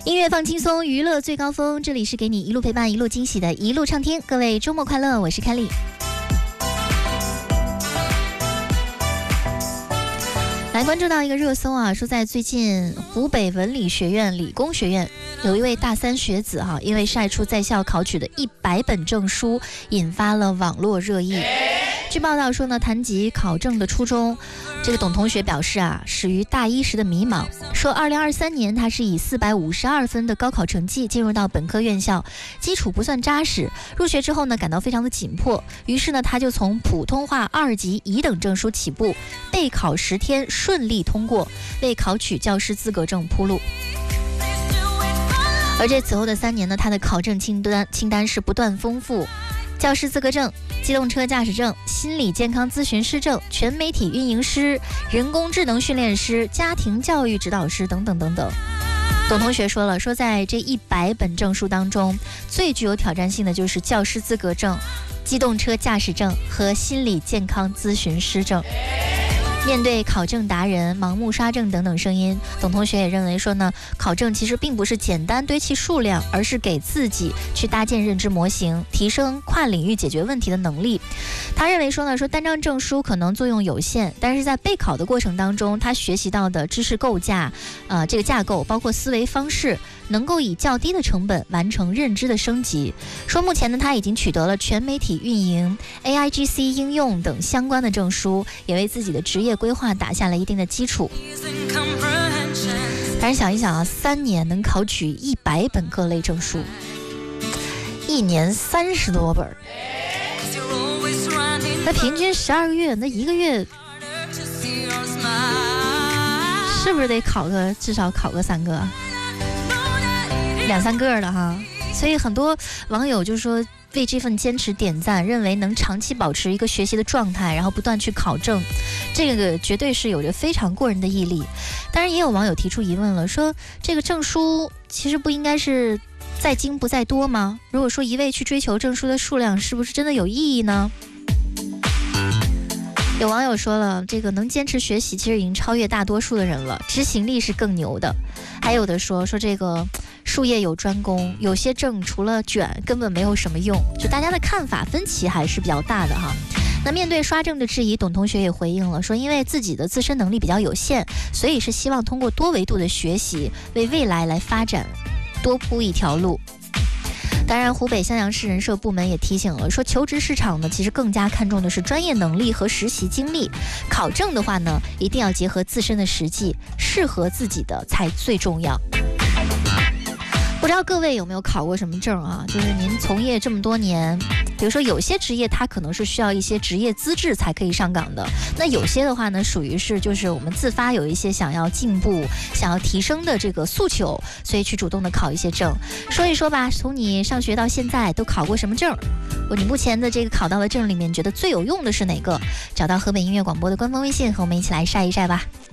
音乐放轻松，娱乐最高峰，这里是给你一路陪伴一路惊喜的一路畅听。各位周末快乐，我是凯莉。来关注到一个热搜啊，说在最近湖北文理学院理工学院有一位大三学子因为晒出在校考取的100本证书，引发了网络热议。据报道说呢，谈及考证的初衷，这个董同学表示始于大一时的迷茫，说2023年他是以452分的高考成绩进入到本科院校，基础不算扎实，入学之后呢感到非常的紧迫，于是呢他就从普通话2级乙等证书起步，备考10天顺利通过，为考取教师资格证铺路。而这此后的3年呢，他的考证清单是不断丰富，教师资格证、机动车驾驶证、心理健康咨询师证、全媒体运营师、人工智能训练师、家庭教育指导师等等等等。董同学说了，说在这100本证书当中，最具有挑战性的就是教师资格证、机动车驾驶证和心理健康咨询师证。面对考证达人、盲目刷证等等声音，董同学也认为说呢，考证其实并不是简单堆砌数量，而是给自己去搭建认知模型，提升跨领域解决问题的能力。他认为说呢，说单张证书可能作用有限，但是在备考的过程当中，他学习到的知识构架，这个架构包括思维方式，能够以较低的成本完成认知的升级。说目前呢，他已经取得了全媒体运营、AIGC 应用等相关的证书，也为自己的职业规划打下了一定的基础。但是想一想3年能考取100本各类证书，1年30多本，那平均12个月，那1个月是不是得至少考个3个，2、3个的哈？所以很多网友就说为这份坚持点赞，认为能长期保持一个学习的状态，然后不断去考证，这个绝对是有着非常过人的毅力。当然也有网友提出疑问了，说这个证书其实不应该是在精不在多吗？如果说一味去追求证书的数量，是不是真的有意义呢？有网友说了，这个能坚持学习其实已经超越大多数的人了，执行力是更牛的。还有的说这个术业有专攻，有些证除了卷根本没有什么用，就大家的看法分歧还是比较大的哈。那面对刷证的质疑，董同学也回应了，说因为自己的自身能力比较有限，所以是希望通过多维度的学习，为未来来发展多铺一条路。当然，湖北襄阳市人社部门也提醒了，说求职市场呢，其实更加看重的是专业能力和实习经历。考证的话呢，一定要结合自身的实际，适合自己的才最重要。不知道各位有没有考过什么证啊？就是您从业这么多年，比如说有些职业它可能是需要一些职业资质才可以上岗的，那有些的话呢，属于是就是我们自发有一些想要进步、想要提升的这个诉求，所以去主动的考一些证。说一说吧，从你上学到现在都考过什么证？你目前的这个考到的证里面，觉得最有用的是哪个？找到河北音乐广播的官方微信，和我们一起来晒一晒吧。